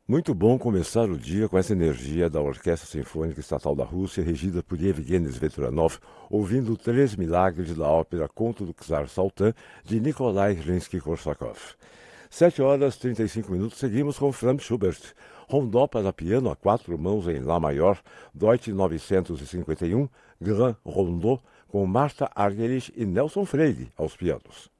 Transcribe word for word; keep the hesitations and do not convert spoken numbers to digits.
Muito bom começar o dia com essa energia da Orquestra Sinfônica Estatal da Rússia, regida por Yevgeny Svetlanov, ouvindo Três Milagres da ópera Conto do Czar Saltan, de Nikolai Rimsky-Korsakov. Sete horas e trinta e cinco minutos, seguimos com Franz Schubert. Rondó para piano a quatro mãos em Lá maior, Deutsch novecentos e cinquenta e um, Grand Rondô, com Martha Argerich e Nelson Freire aos pianos.